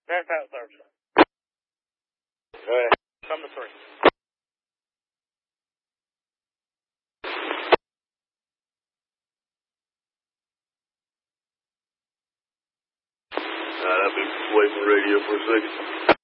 Very fast service. Go ahead. Come to 3. I'll be waiting on radio for a second.